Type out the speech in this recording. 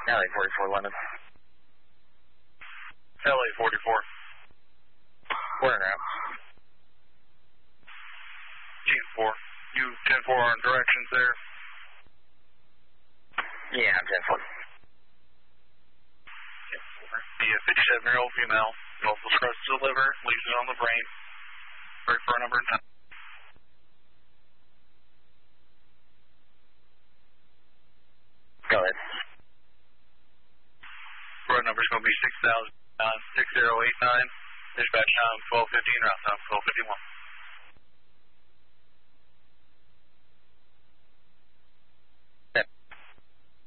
LA 44 London. LA 44. We're en route. G4. You 10-4 on directions there? Yeah, I'm 10-4. The 57-year-old female, multiple sclerosis to the liver, lesions on the brain. Break for a number and time. Go ahead. Road number is going to be 6089. Dispatch time 12:15, route time 12:51.